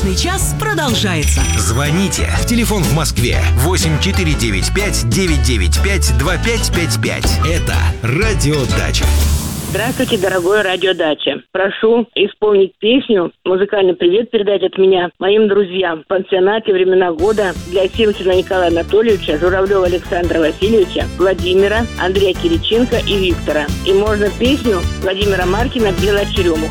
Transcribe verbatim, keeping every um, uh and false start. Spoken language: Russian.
Брачный час продолжается. Звоните. Телефон в Москве восемь четыре девять пять девять девять пять два пять пять пять. Это Радио Дача. Здравствуйте, дорогой Радио Дача. Прошу исполнить песню, музыкальный привет передать от меня моим друзьям в пансионате «Времена года» для Силкина Николая Анатольевича, Журавлева Александра Васильевича, Владимира, Андрея Кириченко и Виктора. И можно песню Владимира Маркина «Белая черемуха».